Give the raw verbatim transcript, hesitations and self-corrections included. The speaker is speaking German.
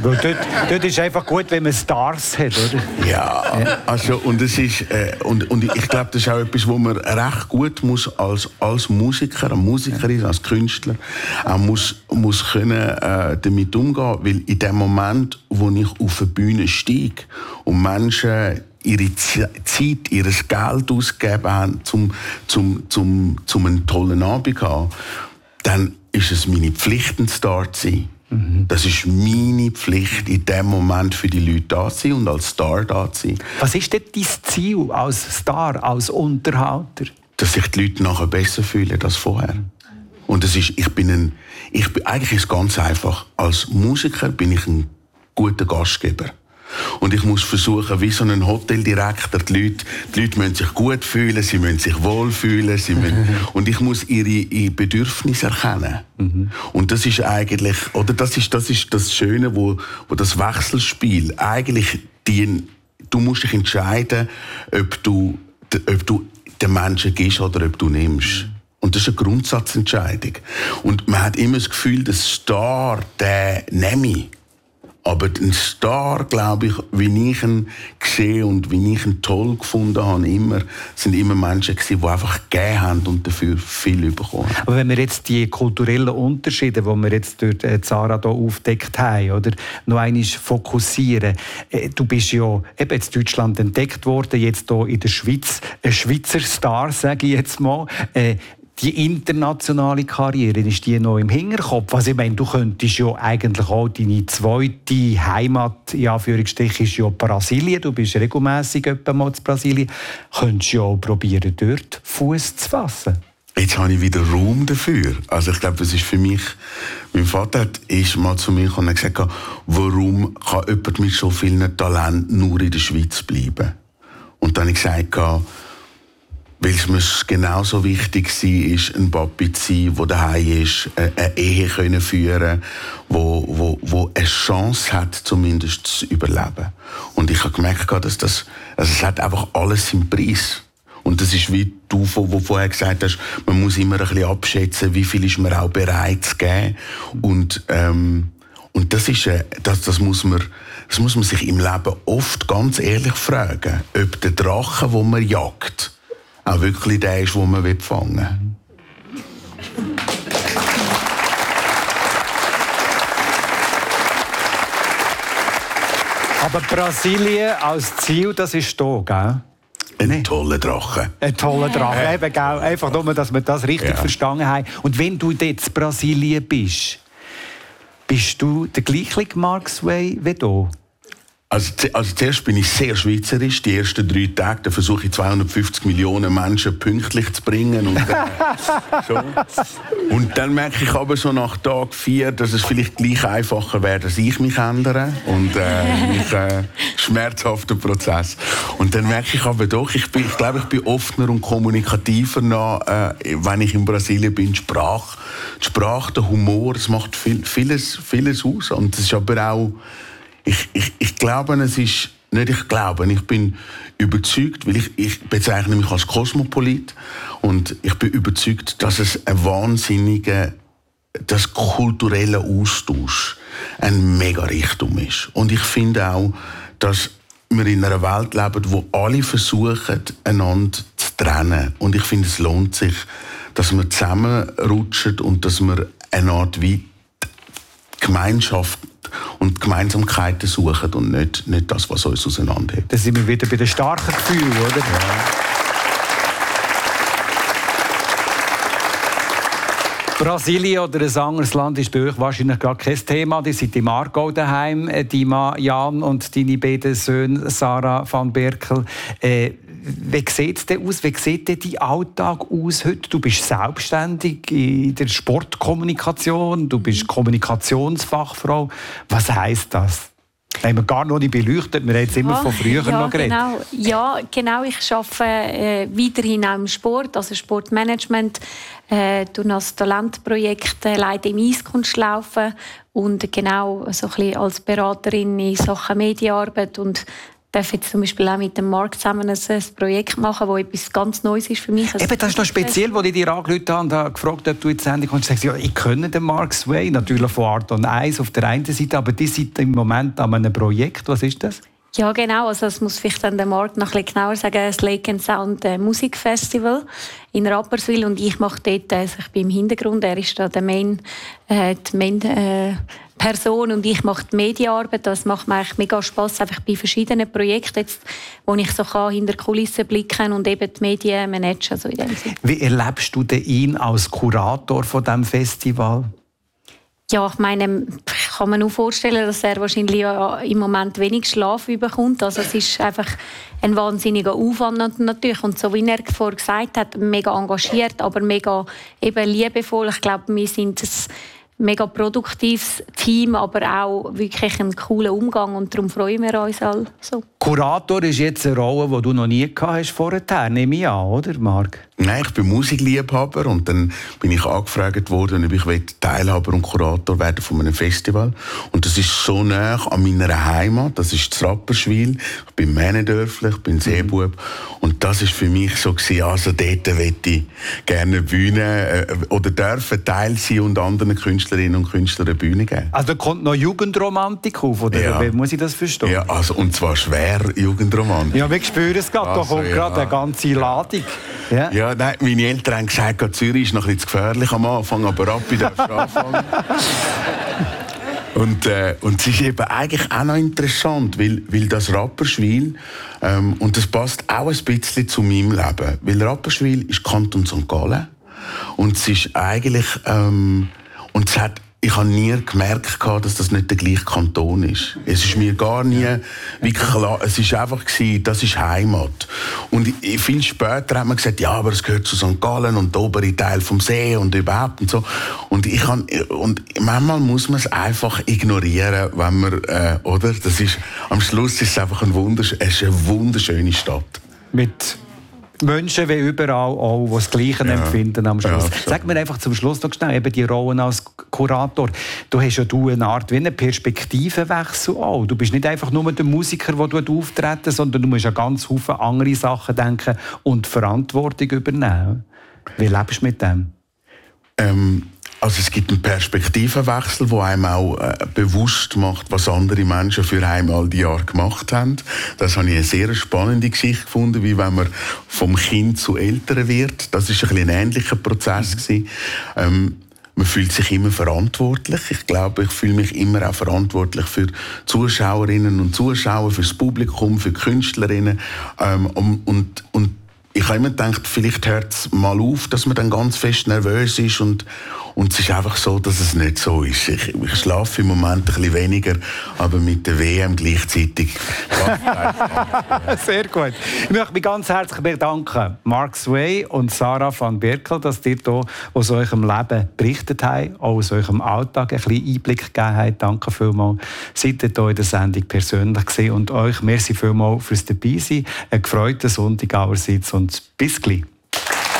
Weil dort, dort ist es einfach gut, wenn man Stars hat, oder? Ja, ja. Also, und, es ist, äh, und, und ich glaube, das ist auch etwas, wo man recht gut muss als, als Musiker, als Musikerin, als Künstler, auch muss, muss können, äh, damit umgehen. Weil in dem Moment, wo ich auf eine Bühne steige und Menschen ihre Zeit, ihr Geld ausgegeben haben, um zum, zum, zum einen tollen Abend zu haben, dann ist es meine Pflicht, ein Star zu sein. Mhm. Das ist meine Pflicht, in dem Moment für die Leute da zu sein und als Star da zu sein. Was ist denn dein Ziel als Star, als Unterhalter? Dass sich die Leute nachher besser fühlen als vorher. Und das ist, ich bin ein, ich bin, eigentlich ist es ganz einfach. Als Musiker bin ich ein guter Gastgeber. Und ich muss versuchen, wie so ein Hoteldirektor, die Leute, die Leute müssen sich gut fühlen, sie müssen sich wohlfühlen, sie müssen, und ich muss ihre, ihre Bedürfnisse erkennen. Mhm. Und das ist eigentlich, oder das ist das, ist das Schöne, wo, wo das Wechselspiel eigentlich, die, du musst dich entscheiden, ob du, ob du den Menschen gibst oder ob du nimmst. Und das ist eine Grundsatzentscheidung. Und man hat immer das Gefühl, der Star, der nehme ich. Aber ein Star, glaube ich, wie ich ihn gesehen und wie ich ihn toll gefunden habe, immer, sind immer Menschen gewesen, die einfach gegeben haben und dafür viel bekommen haben. Aber wenn wir jetzt die kulturellen Unterschiede, die wir jetzt durch Zara hier aufgedeckt haben, oder, noch einmal fokussieren. Du bist ja eben in Deutschland entdeckt worden, jetzt hier in der Schweiz, ein Schweizer Star, sage ich jetzt mal. Die internationale Karriere, ist die noch im Hinterkopf? Also ich meine, du könntest ja eigentlich auch deine zweite Heimat, in Anführungsstrichen, ist ja Brasilien. Du bist regelmässig etwa mal in Brasilien. Könntest du ja auch probieren, dort Fuß zu fassen. Jetzt habe ich wieder Raum dafür. Also ich glaube, das ist für mich... Mein Vater ist mal zu mir gekommen und hat gesagt, warum kann jemand mit so vielen Talenten nur in der Schweiz bleiben? Und dann habe ich gesagt, weil es mir genauso wichtig war, ein Papi zu sein, der daheim ist, eine Ehe können führen, wo, wo, wo eine Chance hat, zumindest zu überleben. Und ich habe gemerkt, dass das, also es hat einfach alles seinen Preis. Und das ist wie du, wo vorher gesagt hast, man muss immer ein bisschen abschätzen, wie viel ist man auch bereit zu geben. Und, ähm, und das ist, das, das muss man, das muss man sich im Leben oft ganz ehrlich fragen, ob der Drache, den man jagt, auch wirklich der ist, den man fangen will. Aber Brasilien als Ziel, das ist hier, gell? Ein nee. toller Drache. Ein toller Drache, äh. Eben, gell? Einfach nur, dass wir das richtig ja. verstanden haben. Und wenn du jetzt in Brasilien bist, bist du der gleiche Marksway wie hier? Also, also zuerst bin ich sehr schweizerisch. Die ersten drei Tage da versuche ich zweihundertfünfzig Millionen Menschen pünktlich zu bringen. Und, äh, so. Und dann merke ich aber so nach Tag vier, dass es vielleicht gleich einfacher wäre, dass ich mich ändere. Und äh, mich, äh, schmerzhafter Prozess. Und dann merke ich aber doch, ich, bin, ich glaube, ich bin offener und kommunikativer noch, äh, wenn ich in Brasilien bin. Die Sprache, die Sprache, der Humor, das macht viel, vieles, vieles aus. Und es ist aber auch Ich, ich, ich glaube, es ist, nicht ich glaube, ich bin überzeugt, weil ich, ich bezeichne mich als Kosmopolit und ich bin überzeugt, dass es ein wahnsinniger, das kulturelle Austausch ein mega Reichtum ist. Und ich finde auch, dass wir in einer Welt leben, wo alle versuchen, einander zu trennen. Und ich finde, es lohnt sich, dass wir zusammenrutschen und dass wir eine Art wie Gemeinschaft und Gemeinsamkeiten suchen und nicht, nicht das, was uns auseinanderhält. Da sind wir wieder bei den starken Gefühlen, oder? Ja. Brasilien oder ein anderes Land ist bei euch wahrscheinlich gar kein Thema. Ihr seid im Aargau daheim, die Jan und deine beiden Söhne Sarah van Berkel. Äh, wie sieht es denn aus? Wie sieht denn dein Alltag aus heute? Du bist selbstständig in der Sportkommunikation, du bist Kommunikationsfachfrau. Was heisst das? Haben wir gar noch nicht beleuchtet. Wir haben jetzt immer ja, von früher ja, noch geredet. Genau. Ja, genau. Ich arbeite äh, weiterhin auch im Sport, also Sportmanagement. Äh, durch das Talentprojekt äh, leite im Eiskunstlaufen und genau so ein bisschen als Beraterin in Sachen Medienarbeit und darf jetzt zum Beispiel auch mit dem Marc zusammen ein, ein Projekt machen, das etwas ganz Neues ist für mich. Also eben, das ist noch speziell, als ich dir angerufen habe und habe gefragt, ob du jetzt endlich kommst. Ich sagte, ja, ich kenne den Marc Sway, natürlich von Art und Eis auf der einen Seite, aber die seid im Moment an einem Projekt. Was ist das? Ja, genau. Also, das muss vielleicht dann der Marc noch ein bisschen genauer sagen. Das Lake and Sound äh, Musikfestival in Rapperswil. Und ich mache dort, also ich bin im Hintergrund, er ist da der Main, äh, die Main äh, Person und ich mache die Medienarbeit. Das macht mir eigentlich mega Spass, einfach bei verschiedenen Projekten, jetzt, wo ich so kann, hinter die Kulissen blicken und eben die Medien managen. Also in dem Sinne. Wie erlebst du denn ihn als Kurator von diesem Festival? Ja, ich meine, ich kann mir nur vorstellen, dass er wahrscheinlich im Moment wenig Schlaf bekommt. Also es ist einfach ein wahnsinniger Aufwand natürlich. Und so wie er vorher gesagt hat, mega engagiert, aber mega eben liebevoll. Ich glaube, wir sind ein mega produktives Team, aber auch wirklich einen coolen Umgang. Und darum freuen wir uns alle so. Kurator ist jetzt eine Rolle, die du noch nie gehabt hast vorher, nehme ich an, oder, Marc? Nein, ich bin Musikliebhaber und dann bin ich angefragt worden, ob ich Teilhaber und Kurator werden von einem Festival. Und das ist so nah an meiner Heimat, das ist das Rapperswil. Ich bin Männendörfler, ich bin Seebub. Und das ist für mich so gewesen, also dort möchte ich gerne Bühne äh, oder dürfen Teil sein und anderen Künstlerinnen und Künstlern eine Bühne geben. Also da kommt noch Jugendromantik auf, oder ja. Wie muss ich das verstehen? Ja, also, und zwar schwer Jugendromantik. Ja, wir spüren es gerade, also, da kommt ja. gerade eine ganze Ladung. Ja. Ja, nein, meine Eltern haben gesagt, Zürich ist noch ein bisschen zu gefährlich am Anfang, aber ab, ich darf anfangen. Und, äh, und es ist eben eigentlich auch noch interessant, weil, weil das Rapperswil, ähm, und das passt auch ein bisschen zu meinem Leben, weil Rapperswil ist Kanton Sankt Gallen und es ist eigentlich, ähm, und es hat, ich habe nie gemerkt, dass das nicht der gleiche Kanton ist. Es ist mir gar nie wirklich klar. Es ist einfach gewesen, das ist Heimat. Und viel später hat man gesagt, ja, aber es gehört zu Sankt Gallen und der obere Teil vom See und überhaupt und so. Und ich kann, und manchmal muss man es einfach ignorieren, wenn man, äh, oder? Das ist, am Schluss ist es einfach ein wundersch- es ist eine wunderschöne Stadt. Mit Menschen wie überall auch, die das Gleiche ja. empfinden am Schluss. Ja, sag mir einfach zum Schluss noch schnell, eben die Rollen als Kurator. Du hast ja du eine Art wie einen Perspektivenwechsel auch. Du bist nicht einfach nur der Musiker, der du auftreten, sondern du musst an ganz viele andere Sachen denken und Verantwortung übernehmen. Wie lebst du mit dem? Ähm, also es gibt einen Perspektivenwechsel, der einem auch äh, bewusst macht, was andere Menschen für einen all die Jahre gemacht haben. Das habe ich eine sehr spannende Geschichte gefunden, wie wenn man vom Kind zu Eltern wird. Das ist ein, bisschen ein ähnlicher Prozess gewesen. Ähm, man fühlt sich immer verantwortlich. Ich glaube, ich fühle mich immer auch verantwortlich für Zuschauerinnen und Zuschauer, für das Publikum, für Künstlerinnen. Ähm, und, und, und ich habe immer gedacht, vielleicht hört es mal auf, dass man dann ganz fest nervös ist und, und es ist einfach so, dass es nicht so ist. Ich, ich schlafe im Moment ein bisschen weniger, aber mit der W M gleichzeitig. Sehr gut. Ich möchte mich ganz herzlich bedanken, Marc Sway und Sarah van Berkel, dass ihr hier aus eurem Leben berichtet habt, auch aus eurem Alltag ein bisschen Einblick gegeben habt. Danke vielmals. Seid ihr hier in der Sendung persönlich gesehen und euch merci vielmals fürs Dabeisein. Einen gefreuten Sonntag allerseits und bis gleich.